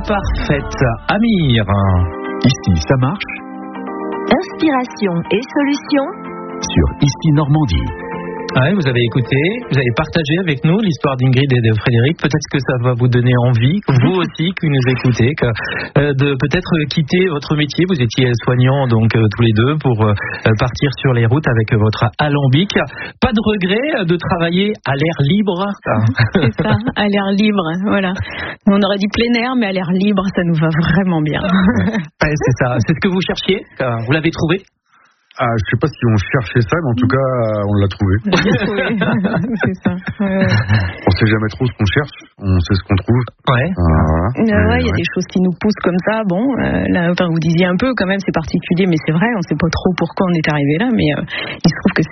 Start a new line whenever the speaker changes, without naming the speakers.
Imparfaite. Amir.
Ici, ça marche.
Inspiration et solutions
Sur Ici Normandie.
Ouais, vous avez écouté, vous avez partagé avec nous l'histoire d'Ingrid et de Frédéric. Peut-être que ça va vous donner envie, vous aussi qui nous écoutez, de peut-être quitter votre métier. Vous étiez soignants donc tous les deux pour partir sur les routes avec votre alambic. Pas de regret de travailler à l'air libre.
C'est ça, à l'air libre, voilà. On aurait dit plein air, mais à l'air libre, ça nous va vraiment bien.
Ouais, c'est ça. C'est ce que vous cherchiez. Vous l'avez trouvé?
Je sais pas si on cherchait ça, mais en tout cas, on l'a trouvé.
C'est ça.
On sait jamais trop ce qu'on cherche, on sait ce qu'on trouve.
Ouais.
Il y a des choses qui nous poussent comme ça. Bon, là, vous disiez un peu, quand même, c'est particulier, mais c'est vrai, on sait pas trop pourquoi on est arrivé là, mais il se trouve que